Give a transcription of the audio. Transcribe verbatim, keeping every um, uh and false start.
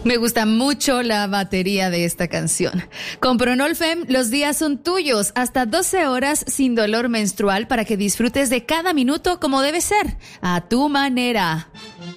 Me gusta mucho la batería de esta canción. Con Pronolfem, los días son tuyos. Hasta doce horas sin dolor menstrual para que disfrutes de cada minuto como debe ser, a tu manera.